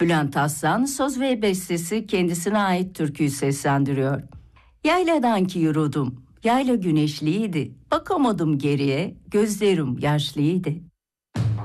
Bülent Aslan söz ve bestesi kendisine ait türküyü seslendiriyor. Yayladan ki yürüdüm, yayla güneşliydi, bakamadım geriye, gözlerim yaşlıydı.